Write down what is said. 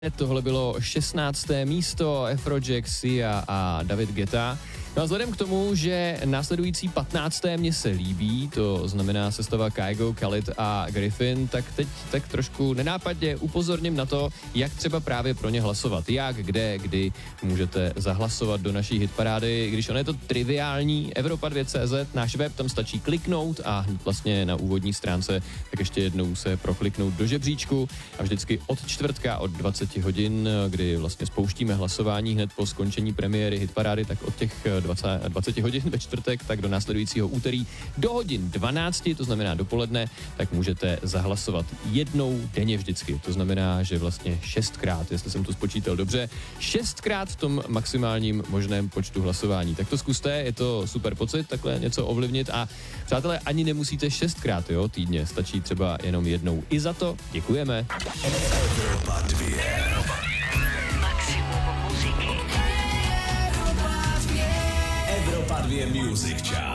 Tohle bylo 16. místo, Afrojack, Sia a David Guetta. No a vzhledem k tomu, že následující 15. mě se líbí, to znamená sestava Kygo, Khalid a Griffin, tak teď tak trošku nenápadně upozorním na to, jak třeba právě pro ně hlasovat. Jak, kde, kdy můžete zahlasovat do naší hitparády. Když ono je to triviální, Evropa2.cz, náš web, tam stačí kliknout a vlastně na úvodní stránce tak ještě jednou se prokliknout do žebříčku a vždycky od čtvrtka od 20 hodin, kdy vlastně spouštíme hlasování hned po skončení premiéry hitparády, tak od těch 20 hodin ve čtvrtek, tak do následujícího úterý do hodin 12, to znamená dopoledne, tak můžete zahlasovat jednou denně vždycky. To znamená, že vlastně 6krát, jestli jsem to spočítal dobře, 6krát v tom maximálním možném počtu hlasování. Tak to zkuste, je to super pocit, takhle něco ovlivnit a přátelé, ani nemusíte 6krát, jo, týdně, stačí třeba jenom jednou. I za to děkujeme. Evropa 2. Maximum muziky. Evropa 2 Music Chart.